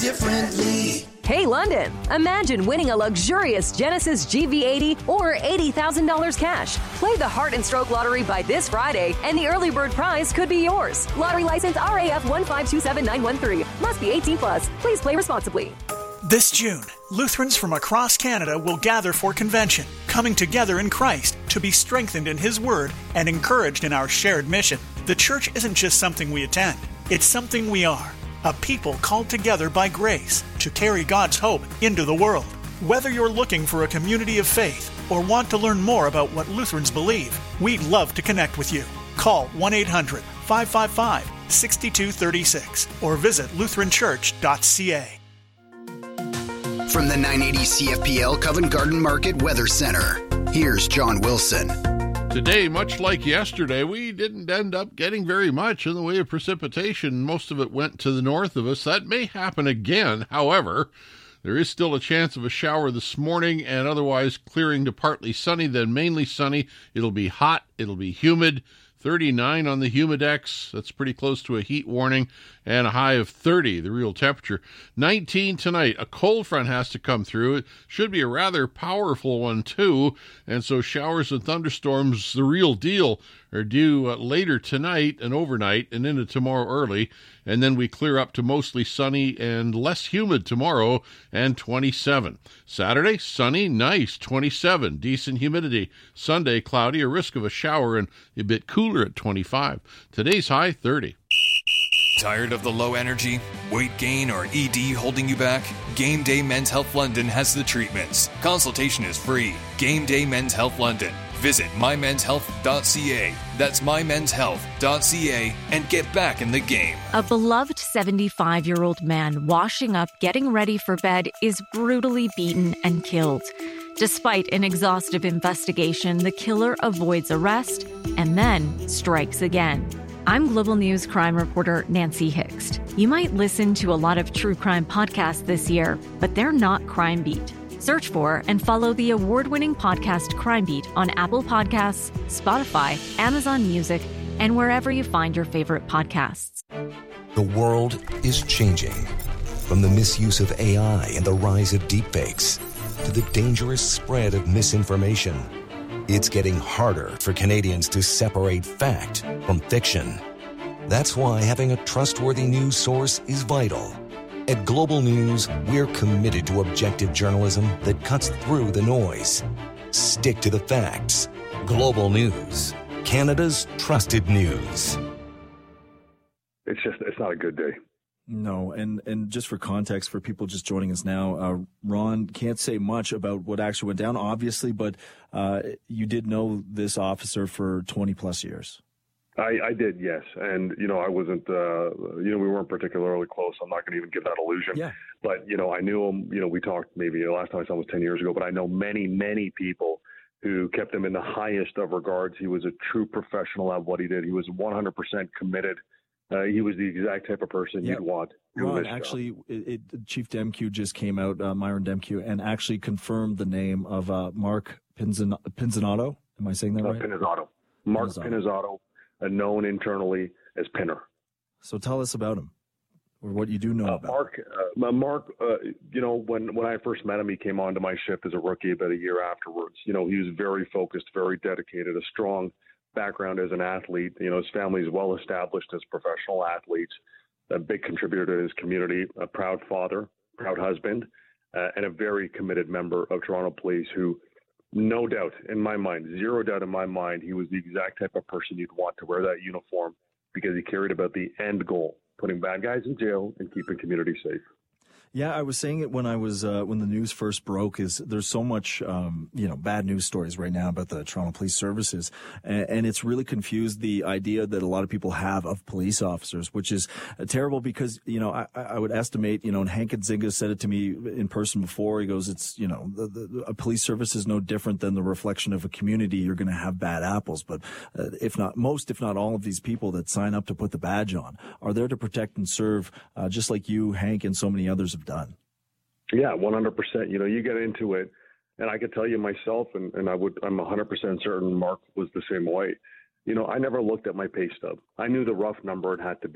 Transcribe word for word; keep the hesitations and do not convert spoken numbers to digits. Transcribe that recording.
differently. Hey, London, imagine winning a luxurious Genesis G V eighty or eighty thousand dollars cash. Play the Heart and Stroke Lottery by this Friday, and the early bird prize could be yours. Lottery license R A F one five two seven nine one three. Must be eighteen plus. Please play responsibly. This June, Lutherans from across Canada will gather for convention, coming together in Christ to be strengthened in His Word and encouraged in our shared mission. The church isn't just something we attend, it's something we are. A people called together by grace to carry God's hope into the world. Whether you're looking for a community of faith or want to learn more about what Lutherans believe, we'd love to connect with you. Call one eight hundred five five five six two three six or visit lutheran church dot c a. From the nine eighty C F P L Covent Garden Market Weather Center, here's John Wilson. Today, much like yesterday, we didn't end up getting very much in the way of precipitation. Most of it went to the north of us. That may happen again. However, there is still a chance of a shower this morning and otherwise clearing to partly sunny, then mainly sunny. It'll be hot. It'll be humid. thirty-nine on the Humidex. That's pretty close to a heat warning, and a high of thirty, the real temperature. nineteen tonight. A cold front has to come through. It should be a rather powerful one, too, and so showers and thunderstorms, the real deal, are due uh, later tonight and overnight and into tomorrow early, and then we clear up to mostly sunny and less humid tomorrow and twenty-seven. Saturday, sunny, nice, twenty-seven, decent humidity. Sunday, cloudy, a risk of a shower and a bit cooler at twenty-five. Today's high, thirty. Tired of the low energy, weight gain, or E D holding you back? Game Day Men's Health London has the treatments. Consultation is free. Game Day Men's Health London. Visit my men's health dot c a. That's my men's health dot c a and get back in the game. A beloved seventy-five-year-old man washing up, getting ready for bed, is brutally beaten and killed. Despite an exhaustive investigation, the killer avoids arrest and then strikes again. I'm Global News crime reporter Nancy Hixt. You might listen to a lot of true crime podcasts this year, but they're not Crime Beat. Search for and follow the award-winning podcast Crime Beat on Apple Podcasts, Spotify, Amazon Music, and wherever you find your favorite podcasts. The world is changing. From the misuse of A I and the rise of deepfakes to the dangerous spread of misinformation, it's getting harder for Canadians to separate fact from fiction. That's why having a trustworthy news source is vital. At Global News, we're committed to objective journalism that cuts through the noise. Stick to the facts. Global News, Canada's trusted news. It's just, it's not a good day. No, and, and just for context, for people just joining us now, uh, Ron can't say much about what actually went down, obviously, but uh, you did know this officer for twenty plus years. I, I did, yes. And, you know, I wasn't, uh, you know, we weren't particularly close. I'm not going to even give that illusion. Yeah. But, you know, I knew him, you know, we talked maybe the last time I saw him was ten years ago, but I know many, many people who kept him in the highest of regards. He was a true professional at what he did. He was one hundred percent committed. Uh, he was the exact type of person yeah. you'd want. Ron, actually, it, it, Chief Demkew just came out, uh, Myron Demkew, and actually confirmed the name of uh, Mark Pinzan- Pinzanato. Am I saying that uh, right? Pinizzato. Mark Pinizzato. Pinizzato, uh, known internally as Pinner. So tell us about him, or what you do know uh, about Mark, him. Uh, Mark, uh, you know, when, when I first met him, he came onto my shift as a rookie about a year afterwards. You know, he was very focused, very dedicated, a strong background as an athlete. You know, his family is well established as professional athletes, a big contributor to his community, a proud father, proud husband, uh, and a very committed member of Toronto Police who, no doubt in my mind, zero doubt in my mind, he was the exact type of person you'd want to wear that uniform because he cared about the end goal, putting bad guys in jail and keeping community safe. Yeah, I was saying it when I was uh, when the news first broke. Is there's so much um, you know bad news stories right now about the Toronto Police Services, and, and it's really confused the idea that a lot of people have of police officers, which is uh, terrible because you know I, I would estimate you know and Hank Nzinga said it to me in person before. He goes, it's you know the, the, a police service is no different than the reflection of a community. You're going to have bad apples, but uh, if not most, if not all of these people that sign up to put the badge on are there to protect and serve, uh, just like you, Hank, and so many others have done. Yeah, one hundred percent. You know, you get into it, and I could tell you myself, and, and I would, I'm one hundred percent certain Mark was the same way. You know, I never looked at my pay stub. I knew the rough number it had to be.